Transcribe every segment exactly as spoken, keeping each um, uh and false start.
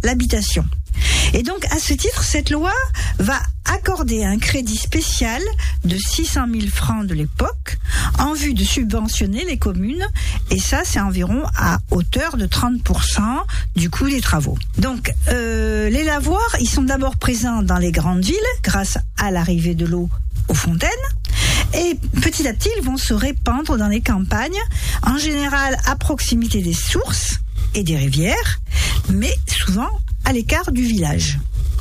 l'habitation. Et donc, à ce titre, cette loi va accorder un crédit spécial de six cent mille francs de l'époque en vue de subventionner les communes. Et ça, c'est environ à hauteur de trente pour cent du coût des travaux. Donc, euh, les lavoirs, ils sont d'abord présents dans les grandes villes grâce à l'arrivée de l'eau aux fontaines. Et petit à petit, ils vont se répandre dans les campagnes, en général à proximité des sources et des rivières, mais souvent à l'écart du village.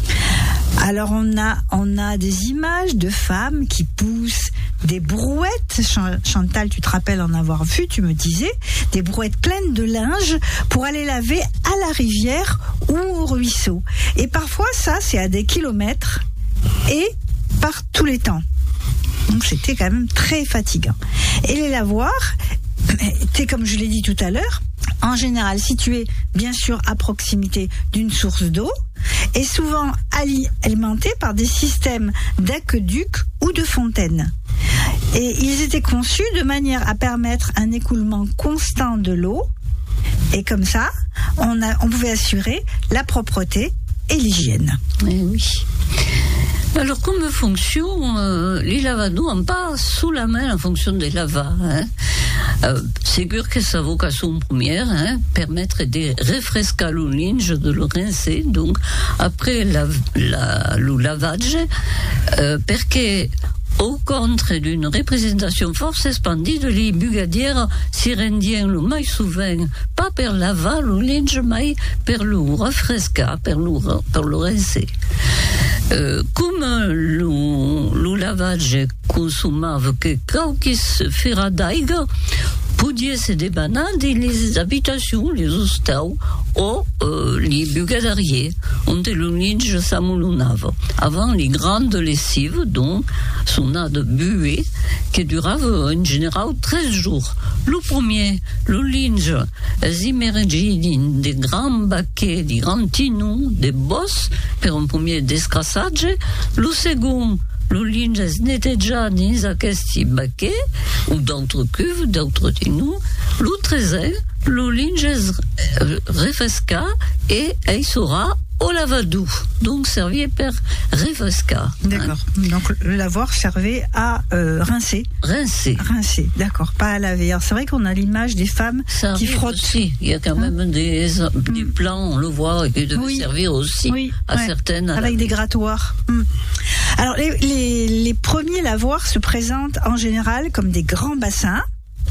Alors on a, on a des images de femmes qui poussent des brouettes. Chantal, tu te rappelles en avoir vu, tu me disais, des brouettes pleines de linge pour aller laver à la rivière ou au ruisseau. Et parfois ça, c'est à des kilomètres et par tous les temps. Donc c'était quand même très fatigant. Et les lavoirs étaient, comme je l'ai dit tout à l'heure, en général situés bien sûr à proximité d'une source d'eau et souvent alimentés par des systèmes d'aqueducs ou de fontaines. Et ils étaient conçus de manière à permettre un écoulement constant de l'eau et comme ça, on, a, on pouvait assurer la propreté et l'hygiène. Eh oui. Alors, comme fonction, euh, les lavados n'ont pas sous la main la fonction des lavas. Hein. Euh, c'est sûr que sa vocation première, hein, permettre de refrescar le linge, de le rincer, donc après la, la, le lavage, euh, parce que au contre d'une représentation force spandide, les bugadières s'y rendiens le mai souvent, pas per lavar le linge, mais per le refrescar, per le, per le rincer. Euh, comme le, le lavage consommava que qualquis fera d'aigua, podia se débanar les habitations, les hostels ou euh, les bugadariers, on le linge s'amoulonnava. Avant les grandes lessives, donc, sont à de buées, qui duraient en général treize jours. Le premier, le linge, immergé dans des grands baquets, des grands tinons, des bosses, pour un premier descrassage. Le second, le linge netteja dans aquests baquets, ou d'autres cuves, d'autres tinons. Le treizième, le linge refresca et il sera au lavadou, donc servi per refrescar. D'accord. Hein. Donc le lavoir servait à euh, rincer. Rincer. Rincer, d'accord, pas à laver. Alors c'est vrai qu'on a l'image des femmes ça qui frottent. Aussi. Il y a quand hein? même des, des mm. plans, on le voit, qui devaient oui. servir aussi oui. à ouais. certaines. À avec des grattoirs. Mm. Alors les, les, les premiers lavoirs se présentent en général comme des grands bassins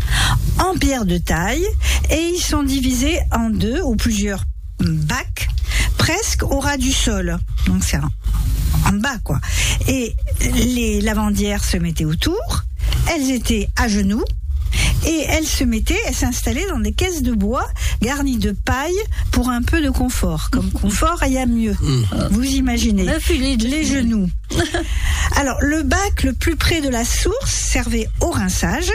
en pierre de taille et ils sont divisés en deux ou plusieurs bacs presque au ras du sol, donc c'est en, en bas quoi. Et les lavandières se mettaient autour, elles étaient à genoux et elles se mettaient, elles s'installaient dans des caisses de bois garnies de paille pour un peu de confort. Comme confort, il y a mieux. Vous imaginez les genoux. Alors le bac le plus près de la source servait au rinçage.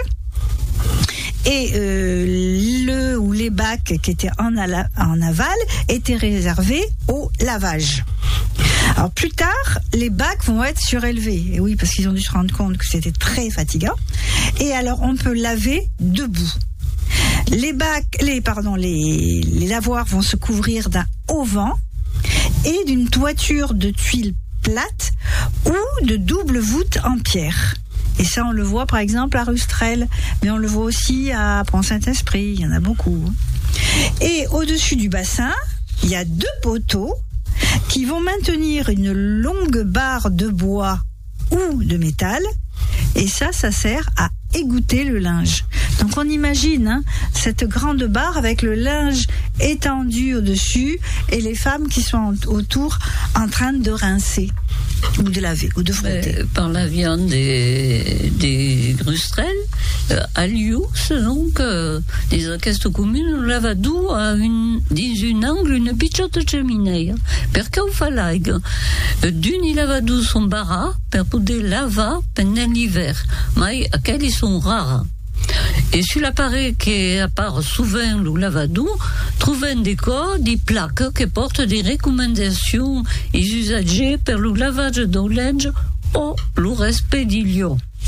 Et euh, le ou les bacs qui étaient en, ala, en aval étaient réservés au lavage. Alors plus tard, les bacs vont être surélevés. Et oui, parce qu'ils ont dû se rendre compte que c'était très fatigant. Et alors on peut laver debout. Les bacs, les pardon, les, les lavoirs vont se couvrir d'un auvent et d'une toiture de tuiles plates ou de double voûte en pierre. Et ça, on le voit par exemple à Rustrel, mais on le voit aussi à Pont-Saint-Esprit, il y en a beaucoup. Et au-dessus du bassin, il y a deux poteaux qui vont maintenir une longue barre de bois ou de métal, et ça, ça sert à égoutter le linge. Donc on imagine hein, cette grande barre avec le linge étendu au-dessus et les femmes qui sont autour en train de rincer. Ou de laver, ou de frotter. Euh, par la viande des, des Rustrel, euh, à Lius, donc, euh, les aquestes communes, le lavadou a une, dans une angle, une petite cheminée. Perché ho fallait d'une lavadou son barra, per poder lavar pendant l'hiver. Mais, aquelles sont rares. Et sur l'appareil qui apparaît souvent le lavadou, trouvons des codes, des plaques qui portent des recommandations et usagers pour le lavage de linge ou le respect du lieu.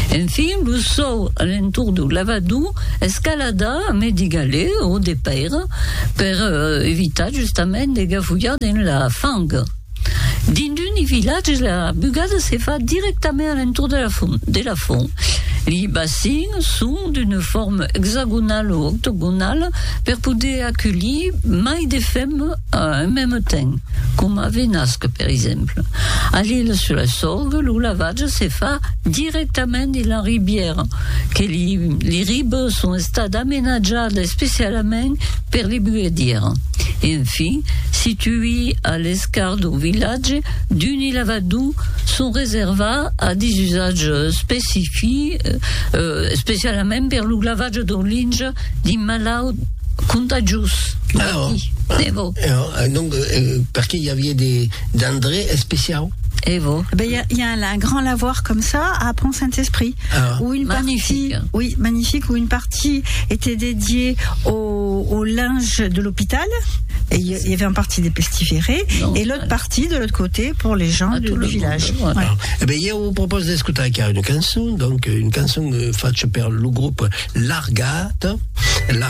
Enfin, lo so all'entour du lavadou escalada a medigale o de per per uh, evitar justament de gafouillar dans la fang. Dins d'un village, la bugada se fa directement à l'entour de la fond. De la fond. Les bassins sont d'une forme hexagonale ou octogonale per poder accueillir mai de femmes en même temps, comme à Venasque, par exemple. À l'île sur la Sorgue, le lavage se fait directement dans la rivière, que les, les ribes sont stades aménagées spécialement per les bugadières. Et enfin, situés à l'escart du village, d'une lavadou sont réservés à des usages spécifiques, euh, spécialement per le lavage de linge des malades contagieux. Alors, alors, donc, euh, parce qu'il y avait des d'André spéciaux. Et vous? Ben il y a, y a un, un grand lavoir comme ça à Pont-Saint-Esprit, ah, où une magnifique. partie, oui, magnifique, où une partie était dédiée au, au linge de l'hôpital. Et il y avait une partie des pestiférés, non, et l'autre partie de l'autre côté pour les gens du village. Monde, voilà. Eh ben, je vous propose d'écouter une chanson, donc une chanson faite par le groupe Largate. Largate.